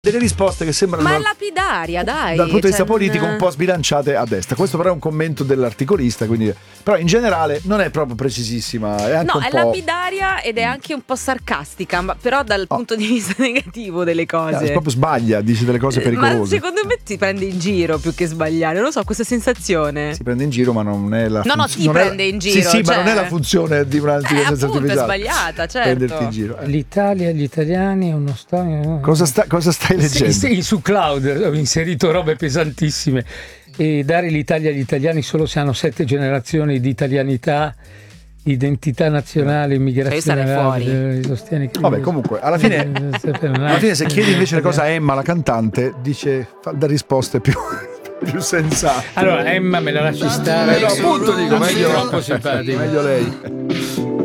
Delle risposte che sembrano ma è lapidaria, dai, dal punto di vista cioè, politico un po' sbilanciate a destra. Questo però è un commento dell'articolista, quindi, però in generale non è proprio precisissima, è anche un è po'... lapidaria ed è anche un po' sarcastica, ma però dal punto di vista negativo delle cose. proprio sbaglia, dice delle cose pericolose. Ma secondo me ti prende in giro più che sbagliare, non lo so, questa sensazione. Si prende in giro, ma non è la No, ti prende in giro. Sì, cioè... ma non è la funzione di un'intelligenza appunto, artificiale. è sbagliata, certo. Prenderti in giro. L'Italia, gli italiani è uno stato. Cosa stai leggendo? Sì, su Cloud ho inserito robe pesantissime. E dare l'Italia agli italiani solo se hanno 7 generazioni di italianità, identità nazionale, immigrazione. Fuori. Vabbè, comunque, alla fine se chiedi invece le cose a Emma, la cantante, dice dà risposte più sensate. Allora, Emma me la lasci stare. Appunto dico, meglio troppo simpatico. Meglio lei.